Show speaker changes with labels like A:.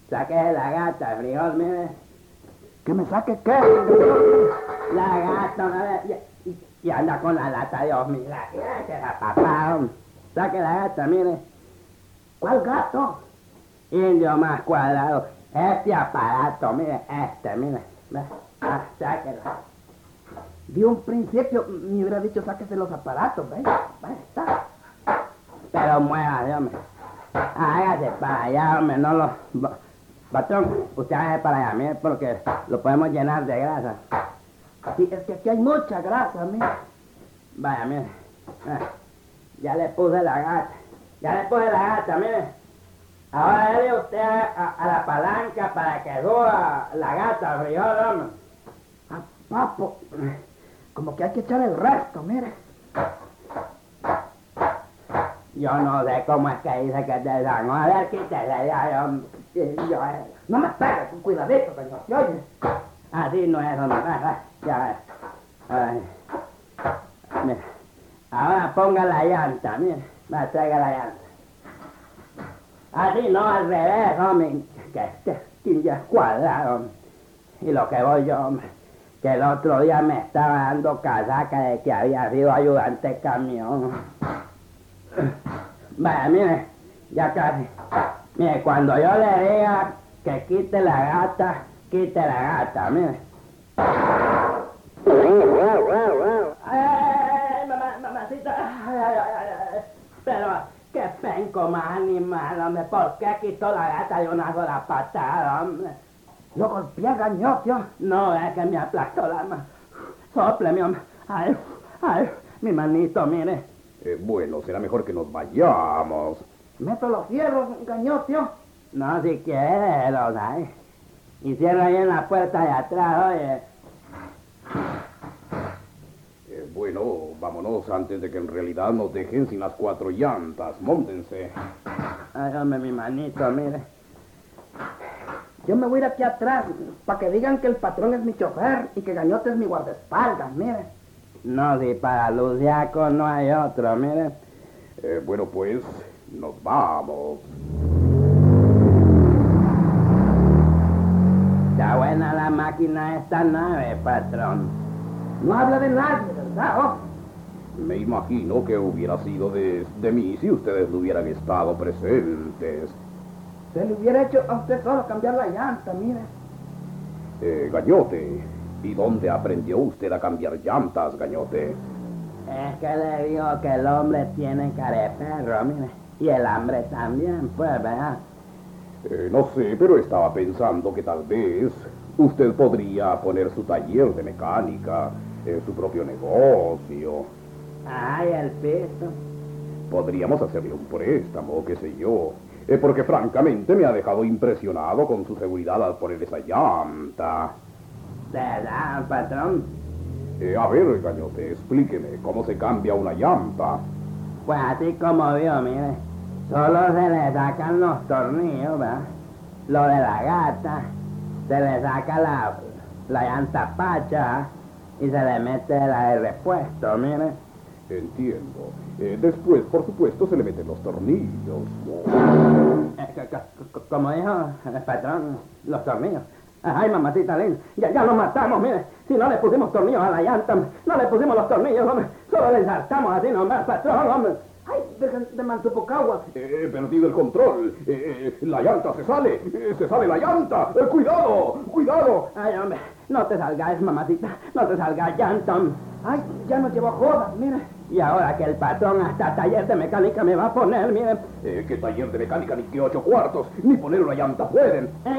A: Saque la gata, frijol, mire.
B: ¿Que me saque qué?
A: La gata, una vez. Y anda con la lata, Dios mío. Que la papá, hombre. Saque la gata, mire.
B: ¿Cuál gato?
A: Indio más cuadrado. Este aparato, mire, mire. Sáquela.
B: De un principio me hubiera dicho sáquese los aparatos, ¿ves? Ahí está.
A: Pero muévase, hombre. Hágase para allá, hombre, no lo... Patrón, usted hágase para allá, mire, porque lo podemos llenar de grasa.
B: Sí, es que aquí hay mucha grasa, mira.
A: Vaya, mire. Ya le puse la gata. Mire. Ahora dele usted a la palanca para que suba la gata, frijol, hombre.
B: Ah, papo, como que hay que echar el resto, mire.
A: Yo no sé cómo es que dice que te dan. A ver, quítese ya,
B: No me pegue, con cuidadito, señor, ¿se oye?
A: Así no es, hombre. Ya. Mira. Ahora ponga la llanta, mire. Traiga la llanta. Así no, al revés, hombre. Que este ya es cuadrado, hombre. Y lo que voy yo, hombre. Que el otro día me estaba dando casaca de que había sido ayudante de camión. Vaya, mire, ya casi. Mire, cuando yo le diga que quite la gata, mire. ¡Ay, mamacita! Pero, qué penco más animal, hombre. ¿Por qué quitó la gata de una sola patada, hombre?
B: ¿Lo golpeé, gañotio?
A: No, es que me aplastó la mano. Sópleme, hombre. Ay, mi manito, mire.
C: Bueno, será mejor que nos vayamos.
B: Meto los fierros, gañotio.
A: No, si quiere, los hay. Y cierra ahí en la puerta de atrás, oye.
C: Bueno, vámonos antes de que en realidad nos dejen sin las 4 llantas. Móntense.
A: Ay, hombre, mi manito, mire.
B: Yo me voy a ir aquí atrás, para que digan que el patrón es mi chofer y que Gañote es mi guardaespaldas, mire.
A: No, si para Luciaco no hay otro, mire.
C: Bueno, pues, nos vamos.
A: Está buena la máquina de esta nave, patrón.
B: No habla de nadie, ¿verdad? Oh.
C: Me imagino que hubiera sido de mí si ustedes no hubieran estado presentes.
B: Se le hubiera hecho a usted solo cambiar la llanta, mire.
C: Gañote, ¿y dónde aprendió usted a cambiar llantas, Gañote?
A: Es que le digo que el hombre tiene cara de perro, mire. Y el hambre también, pues, ¿verdad?
C: No sé, pero estaba pensando que tal vez usted podría poner su taller de mecánica, su propio negocio.
A: Ay, el piso.
C: Podríamos hacerle un préstamo, qué sé yo. Porque francamente me ha dejado impresionado con su seguridad al poner esa llanta.
A: ¿Verdad, patrón?
C: A ver, Gañote, explíqueme, ¿cómo se cambia una llanta?
A: Pues así como vio, mire. Solo se le sacan los tornillos, ¿verdad? Lo de la gata, se le saca la llanta pacha y se le mete la de repuesto, mire.
C: Entiendo. Después, por supuesto, se le meten los tornillos.
A: Como dijo el patrón, los tornillos. Ay, mamacita linda, ya lo matamos, mire. Si no le pusimos tornillos a la llanta, no le pusimos los tornillos, hombre. Solo le saltamos así nomás, patrón, hombre.
B: Ay, de Mantupocagua.
C: He perdido el control. La llanta se sale la llanta. Cuidado.
A: Ay, hombre, no te salgas, mamacita, no te salgas, llanta.
B: Ay, ya nos llevó a jodas, mire.
A: Y ahora que el patrón hasta taller de mecánica me va a poner, mire.
C: ¿Qué taller de mecánica ni qué 8 cuartos? Ni poner una llanta pueden.